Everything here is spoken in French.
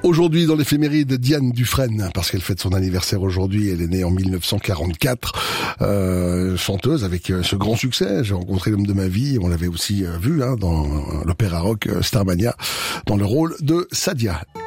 Aujourd'hui, dans l'éphéméride, Diane Dufresne, parce qu'elle fête son anniversaire aujourd'hui. Elle est née en 1944, chanteuse avec ce grand succès. J'ai rencontré l'homme de ma vie. On l'avait aussi vu dans l'opéra rock Starmania, dans le rôle de Sadia.